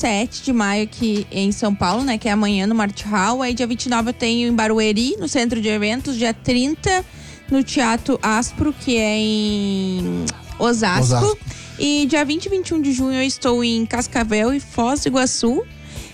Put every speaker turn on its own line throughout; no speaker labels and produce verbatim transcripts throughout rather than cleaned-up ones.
sete de maio aqui em São Paulo, né? Que é amanhã no Mart Hall. Aí dia vinte e nove eu tenho em Barueri, no Centro de Eventos. Dia trinta no Teatro Aspro, que é em Osasco. Osasco. E dia vinte e vinte e um de junho eu estou em Cascavel e Foz do Iguaçu.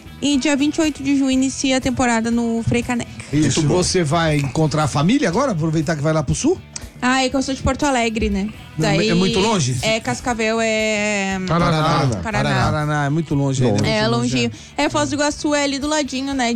E dia vinte e oito de junho inicia a temporada no Frei Caneca.
Isso, você vai encontrar a família agora? Aproveitar que vai lá pro sul?
Ah, é que eu sou de Porto Alegre, né? Daí,
é muito longe?
É, Cascavel é...
Paraná.
Paraná.
Paraná, Paraná é muito longe aí, né?
É, longinho. É, Foz do Iguaçu é ali do ladinho, né?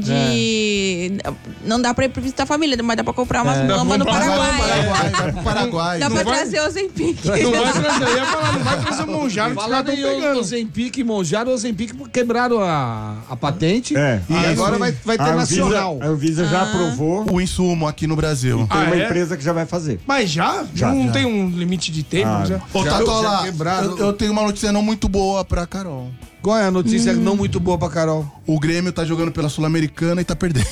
De... É. Não dá pra ir pra visitar a família, mas dá pra comprar umas é. bambas no Paraguai.
Paraguai, vai pro Paraguai.
Dá
não
pra
vai...
trazer o Ozempic.
Não vai trazer, eu ia falar, não vai trazer o Monjaro.
Falar em Ozempic e Monjaro, o Ozempic quebraram a, a patente. É. E ah, agora vai, vai ter a nacional.
Anvisa, a Anvisa ah. já aprovou
o insumo aqui no Brasil.
E tem
ah,
uma
é?
empresa que já vai fazer.
Mas já? já não já. Tem um limite de tempo? Ah. Já?
Ô, Tatola, eu, eu tenho uma notícia não muito boa pra Carol.
Qual é a notícia hum. não muito boa pra Carol?
O Grêmio tá jogando pela Sul-Americana e tá perdendo.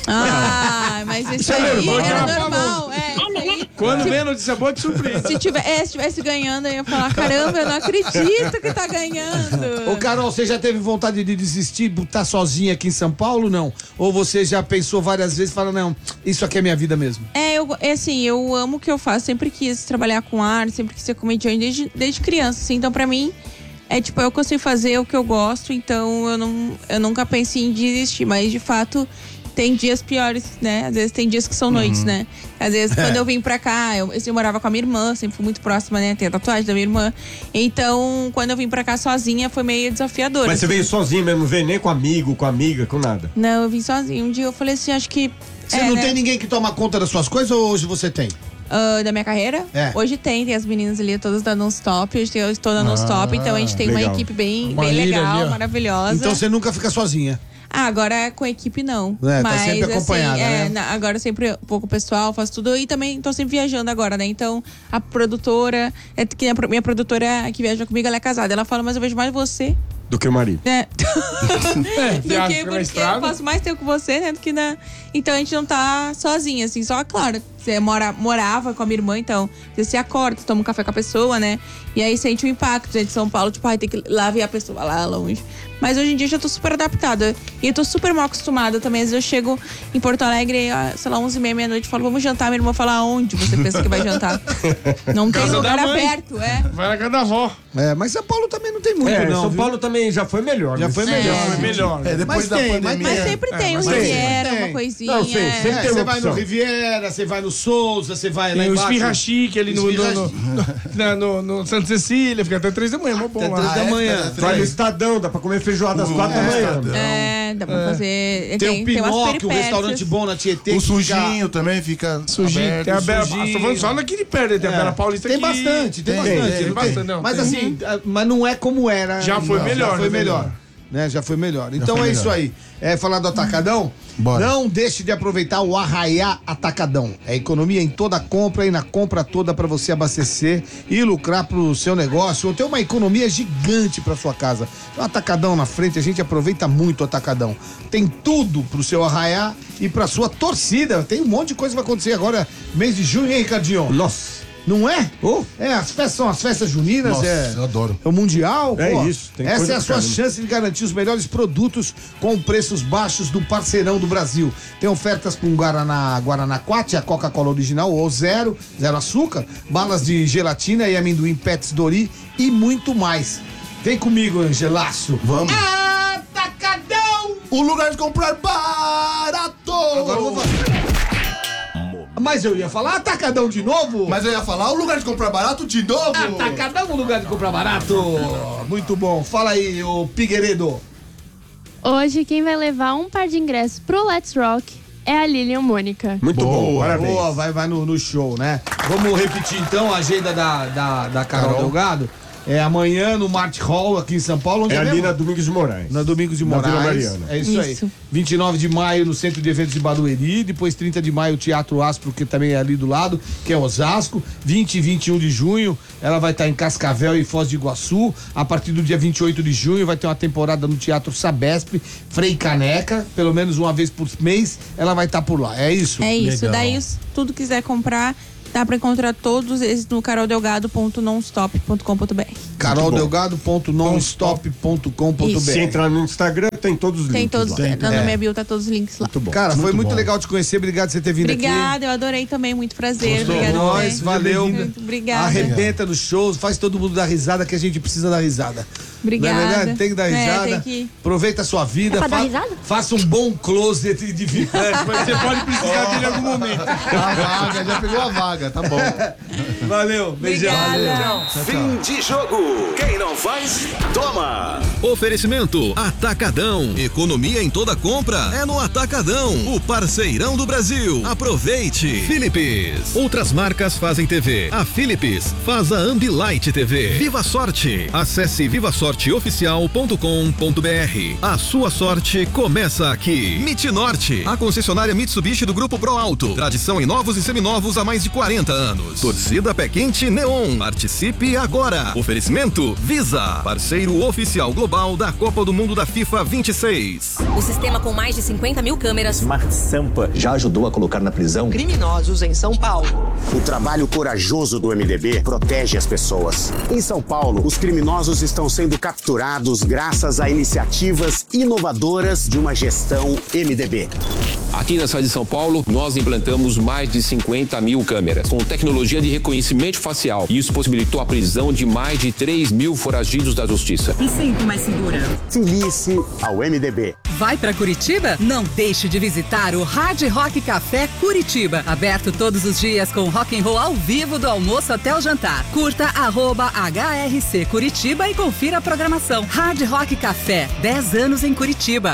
Ah, mas isso, isso aí é normal. É,
Quando vem a notícia boa, te surpreende.
Se tivesse, é, se estivesse ganhando, eu ia falar, caramba, eu não acredito que tá ganhando.
Ô, Carol, você já teve vontade de desistir, botar sozinha aqui em São Paulo, não? Ou você já pensou várias vezes e fala, não, isso aqui é minha vida mesmo?
É, eu, assim, eu amo o que eu faço, sempre quis trabalhar com arte, sempre quis ser comediante desde, desde criança, assim, então pra mim... É tipo, eu consigo fazer o que eu gosto, então eu, não, eu nunca pensei em desistir. Mas, de fato, tem dias piores, né? Às vezes tem dias que são noites, uhum. né? Às vezes, é. quando eu vim pra cá, eu, eu morava com a minha irmã, sempre fui muito próxima, né? Tem a tatuagem da minha irmã. Então, quando eu vim pra cá sozinha, foi meio desafiador.
Mas assim. Você veio sozinha mesmo, não veio nem com amigo, com amiga, com nada?
Não, eu vim sozinha. Um dia eu falei assim, acho que...
Você é, não né? tem ninguém que toma conta das suas coisas ou hoje você tem?
Uh, da minha carreira?
É.
Hoje tem, tem as meninas ali todas da Non-Stop. Hoje eu estou na Non-Stop, ah, então a gente tem legal. uma equipe bem, bem legal, ali, maravilhosa.
Então você nunca fica sozinha?
Ah, agora com a equipe não.
É,
mas,
tá sempre acompanhada,
assim, é,
né?
Agora sempre um pouco pessoal, faço tudo. E também tô sempre viajando agora, né? Então, a produtora, é que a minha produtora que viaja comigo, ela é casada. Ela fala, mas eu vejo mais você
do que o marido.
É.
é
do que porque eu passo mais tempo com você, né? Do que na... Então a gente não tá sozinha, assim. Só, claro, você mora, morava com a minha irmã, então você se acorda, você toma um café com a pessoa, né? E aí sente o impacto, gente, de São Paulo, tipo, ai, tem que ir lá ver a pessoa lá longe. Mas hoje em dia eu já tô super adaptada. E eu tô super mal acostumada também. Às vezes eu chego em Porto Alegre, sei lá, onze e meia, meia-noite, falo, vamos jantar. Minha irmã fala, aonde você pensa que vai jantar? Não tem lugar aberto, é.
Vai na casa da avó.
É, mas São Paulo também não tem muito,
é,
não.
São
viu?
Paulo também já foi melhor.
Já foi melhor.
É. Foi melhor.
É, depois
mas
da
tem,
pandemia.
Mas sempre tem um Riviera, uma coisinha.
Não, sei, sempre
é,
tem
você
uma
vai no Riviera, você vai no Souza, você vai lá
embaixo.
embaixo.
Tem o Esfirra Chique ali no, no, no, no, no, no Santa Cecília, fica até três da manhã, mó bom
até
lá.
três da
Ah,
manhã.
é,
vai no Estadão, dá pra comer feijoada às uh, quatro é, da manhã.
É, dá pra é. fazer.
Tem,
tem
o Pinóquio, um restaurante bom na Tietê.
O Sujinho fica... também fica
Sujinho.
Aberto,
tem a Bela,
sujinho.
tô falando só daqui de perto, tem a Bela Paulista
tem
aqui.
Bastante, tem, tem bastante, tem, tem bastante. Não, mas
tem.
assim, mas não é como era.
Já foi
não,
melhor.
Já foi
né,
melhor. Né, já foi melhor. Então
foi
é
melhor.
isso aí. É falar do Atacadão?
Bora.
Não deixe de aproveitar o Arraiá Atacadão. É economia em toda a compra e na compra toda para você abastecer e lucrar pro seu negócio ou ter uma economia gigante para sua casa. O Atacadão na frente, a gente aproveita muito o Atacadão. Tem tudo pro seu Arraiá e pra sua torcida. Tem um monte de coisa que vai acontecer agora, mês de junho, hein, Ricardinho?
Nossa.
Não é?
Oh.
É, as festas são as festas juninas.
Nossa,
é,
eu adoro.
É o Mundial.
É
pô.
isso. Tem
Essa é a sua
caramba.
chance de garantir os melhores produtos com preços baixos do parceirão do Brasil. Tem ofertas com Guaraná, Guaraná Quat, a Coca-Cola original ou zero, zero açúcar, balas de gelatina e amendoim Pets Dori e muito mais. Vem comigo, Angelaço.
Vamos.
Atacadão!
O lugar de comprar barato!
Agora eu vou fazer. Mas eu ia falar Atacadão de novo?
Mas eu ia falar o lugar de comprar barato de novo!
Atacadão no lugar de comprar barato! Muito bom. Fala aí, ô Pigueredo.
Hoje quem vai levar um par de ingressos pro Let's Rock é a Lilian Mônica.
Muito
boa,
bom, parabéns.
Boa, vai, vai no, no show, né? Vamos repetir então a agenda da, da, da Carol, Carol Delgado. É amanhã no Mart Hall, aqui em São Paulo. Onde
é
é
ali
mesmo?
na Domingos de Moraes.
Na Domingos de
na
Moraes.
Vila Mariana.
É isso, isso aí. vinte e nove de maio no Centro de Eventos de Barueri. Depois trinta de maio o Teatro Aspro, que também é ali do lado, que é Osasco. vinte e vinte e um de junho ela vai estar em Cascavel e Foz do Iguaçu. A partir do dia vinte e oito de junho vai ter uma temporada no Teatro Sabesp, Frei Caneca. Pelo menos uma vez por mês ela vai estar por lá. É isso?
É isso.
Legal.
Daí, se tudo quiser comprar, dá pra encontrar todos esses no carol delgado ponto nonstop ponto com ponto b r.
carol delgado ponto nonstop ponto com ponto b r.
Se entrar no Instagram, tem todos os links.
Tem todos,
lá.
na
É.
minha bio tá todos os links lá.
Muito bom.
Cara, foi muito
bom.
legal te conhecer. Obrigado por você ter vindo aqui.
Obrigada, eu adorei também, muito prazer.
Gostou?
Obrigada.
Nós,
Zé.
valeu.
Muito Obrigada.
Arrebenta nos shows, faz todo mundo dar risada, que a gente precisa dar risada.
Obrigada.
Não é verdade? Tem que dar
É,
risada.
tem que-
Aproveita a sua vida.
É pra dar
fa-
risada?
Faça um bom closet de vida.
Você pode precisar dele em algum momento.
A vaga, já pegou a vaga, tá bom.
Valeu, beijão.
Obrigada.
Fim de jogo. Quem não faz, toma.
Oferecimento Atacadão. Economia em toda compra é no Atacadão, o parceirão do Brasil. Aproveite. Philips. Outras marcas fazem T V. A Philips faz a Ambilight T V. Viva Sorte. Acesse viva sorte oficial ponto com ponto b r. A sua sorte começa aqui. Mitinorte. A concessionária Mitsubishi do Grupo Pro Alto. Tradição em novos e seminovos há mais de quarenta anos. Torcida Pé Quente Neon. Participe agora. Oferecimento Visa. Parceiro oficial global da Copa do Mundo da FIFA vinte e seis.
O sistema com mais de cinquenta mil câmeras.
Smart Sampa já ajudou a colocar na prisão
Criminosos em São Paulo.
O trabalho corajoso do M D B protege as pessoas. Em São Paulo, os criminosos estão sendo capturados graças a iniciativas inovadoras de uma gestão M D B.
Aqui na cidade de São Paulo, nós implantamos mais de cinquenta mil câmeras com tecnologia de reconhecimento facial. Isso possibilitou a prisão de mais de três mil foragidos da justiça.
Me sinto mais segura.
Filie-se ao M D B.
Vai pra Curitiba? Não deixe de visitar o Hard Rock Café Curitiba. Aberto todos os dias com rock and roll ao vivo do almoço até o jantar. Curta arroba H R C Curitiba e confira a programação. Hard Rock Café, dez anos em Curitiba.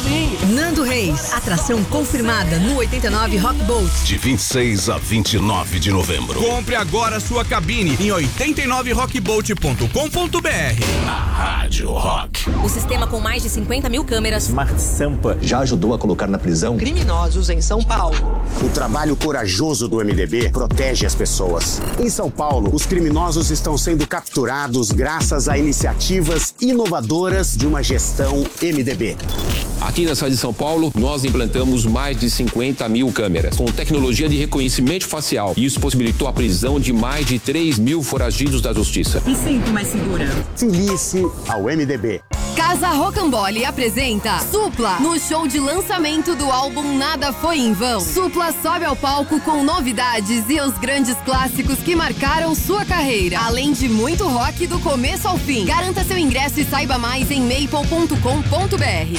Nando Reis, atração confirmada no oitenta e nove Rock Boat.
De vinte e seis a vinte e nove de novembro.
Compre agora sua cabine em oitenta e nove rockboat ponto com ponto b r.
A Rádio Rock.
O sistema com mais de cinquenta mil câmeras.
Smart Sampa já ajudou a colocar na prisão
Criminosos em São Paulo.
O trabalho corajoso do M D B protege as pessoas. Em São Paulo, os criminosos estão sendo capturados graças a iniciativas inovadoras de uma gestão M D B.
Aqui na cidade de São Paulo, nós implantamos mais de cinquenta mil câmeras com tecnologia de reconhecimento facial. Isso possibilitou a prisão de mais de três mil foragidos da justiça.
Me sinto mais segura.
Filie-se ao M D B.
Casa Rocambole apresenta Supla no show de lançamento do álbum Nada Foi em Vão. Supla sobe ao palco com novidades e os grandes clássicos que marcaram sua carreira, além de muito rock do começo ao fim. Garanta seu ingresso e saiba mais em maple ponto com ponto b r.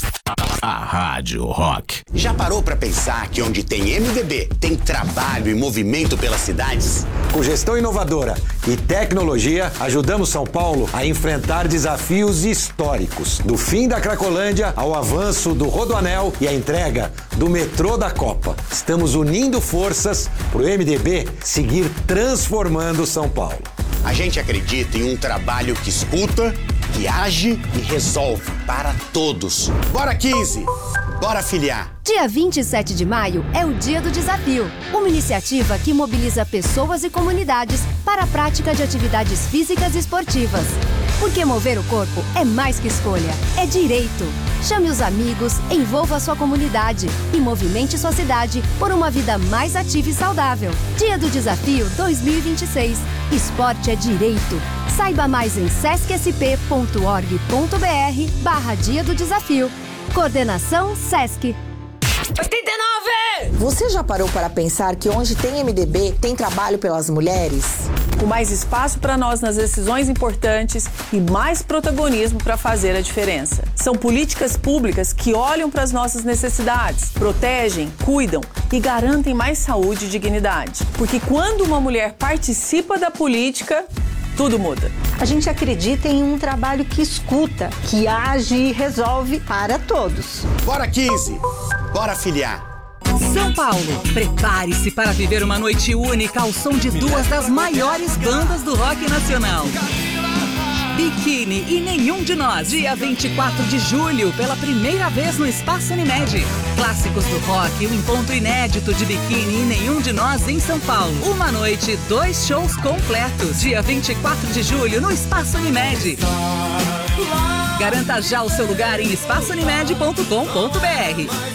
A Rádio Rock. Já parou pra pensar que onde tem M D B, tem trabalho e movimento pelas cidades?
Com gestão inovadora e tecnologia, ajudamos São Paulo a enfrentar desafios históricos. Do fim da Cracolândia ao avanço do Rodoanel e a entrega do metrô da Copa. Estamos unindo forças para o M D B seguir transformando São Paulo.
A gente acredita em um trabalho que escuta, que age e resolve para todos. Bora quinze! Bora filiar!
Dia vinte e sete de maio é o Dia do Desafio, uma iniciativa que mobiliza pessoas e comunidades para a prática de atividades físicas e esportivas. Porque mover o corpo é mais que escolha, é direito. Chame os amigos, envolva a sua comunidade e movimente sua cidade por uma vida mais ativa e saudável. Dia do Desafio dois mil e vinte e seis. Esporte é direito. Saiba mais em sesc s p ponto org ponto b r barra Dia do Desafio. Coordenação Sesc.
oitenta e nove!
Você já parou para pensar que onde tem M D B, tem trabalho pelas mulheres?
Com mais espaço para nós nas decisões importantes e mais protagonismo para fazer a diferença. São políticas públicas que olham para as nossas necessidades, protegem, cuidam e garantem mais saúde e dignidade. Porque quando uma mulher participa da política, tudo muda.
A gente acredita em um trabalho que escuta, que age e resolve para todos.
Bora quinze! Bora filiar!
São Paulo, prepare-se para viver uma noite única ao som de duas das maiores bandas do rock nacional. Biquíni e Nenhum de Nós, dia vinte e quatro de julho, pela primeira vez no Espaço Unimed. Clássicos do rock, o encontro inédito de Biquíni e Nenhum de Nós em São Paulo. Uma noite, dois shows completos, dia vinte e quatro de julho no Espaço Unimed. Garanta já o seu lugar em espaço unimed ponto com ponto b r.